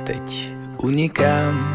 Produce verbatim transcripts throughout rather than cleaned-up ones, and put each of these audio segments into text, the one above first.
teď unikám.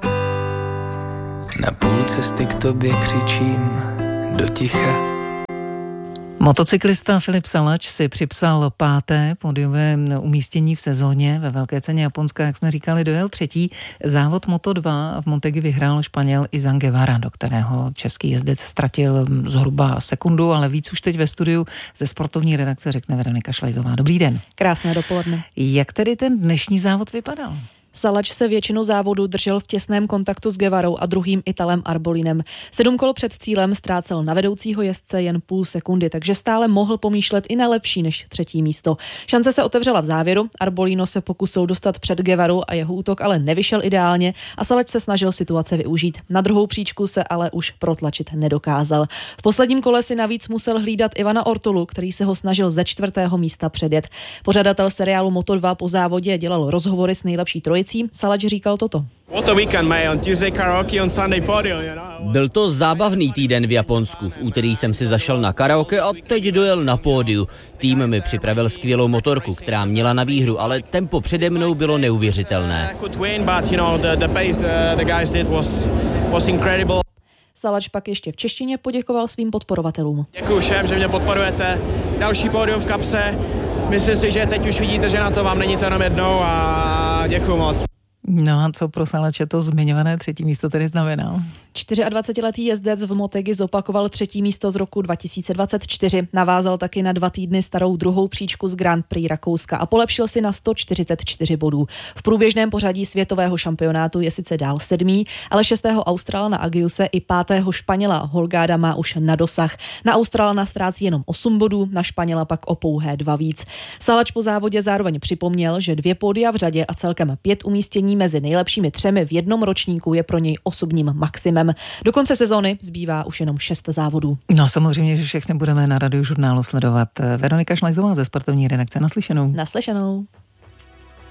Na půl cesty k tobě křičím do ticha. Motocyklista Filip Salač si připsal páté pódiové umístění v sezóně. Ve Velké ceně Japonska, jak jsme říkali, dojel třetí. Závod Moto dva a v Motegi vyhrál Španěl Izan Guevara, do kterého český jezdec ztratil zhruba sekundu, ale víc už teď ve studiu ze sportovní redakce řekne Veronika Šlajzová. Dobrý den. Krásné dopoledne. Jak tedy ten dnešní závod vypadal? Salač se většinu závodu držel v těsném kontaktu s Guevarou a druhým Italem Arbolinem. Sedm kol před cílem ztrácel na vedoucího jezdce jen půl sekundy, takže stále mohl pomýšlet i na lepší než třetí místo. Šance se otevřela v závěru, Arbolino se pokusil dostat před Guevaru a jeho útok ale nevyšel ideálně a Salač se snažil situace využít. Na druhou příčku se ale už protlačit nedokázal. V posledním kole si navíc musel hlídat Ivana Ortolu, který se ho snažil ze čtvrtého místa předjet. Pořadatel seriálu Moto dva po závodě dělal rozhovory s nejlepší trojicí. Salač říkal toto. Byl to zábavný týden v Japonsku. V úterý jsem si zašel na karaoke a teď dojel na pódiu. Tým mi připravil skvělou motorku, která měla na výhru, ale tempo přede mnou bylo neuvěřitelné. Salač pak ještě v češtině poděkoval svým podporovatelům. Děkuji všem, že mě podporujete. Další pódium v kapse. Myslím si, že teď už vidíte, že na to vám není to jenom jednou a děkuji moc. No a co pro Salače to zmiňované třetí místo tedy znamená? dvacetičtyřletý jezdec v Motegi zopakoval třetí místo z roku dva tisíce dvacet čtyři. Navázal taky na dva týdny starou druhou příčku z Grand Prix Rakouska a polepšil si na sto čtyřicet čtyři bodů. V průběžném pořadí světového šampionátu je sice dál sedmý, ale šestého Australana Agiuse i pátého Španěla Holgáda má už na dosah. Na Australana ztrácí jenom osm bodů, na Španěla pak o pouhé dva víc. Salač po závodě zároveň připomněl, že dvě pódia v řadě a celkem pět umístění mezi nejlepšími třemi v jednom ročníku je pro něj osobním maximem. Do konce sezóny zbývá už jenom šest závodů. No samozřejmě, že všechny budeme na Radiožurnálu sledovat. Veronika Šlajzová ze sportovní redakce. Naslyšenou. Naslyšenou.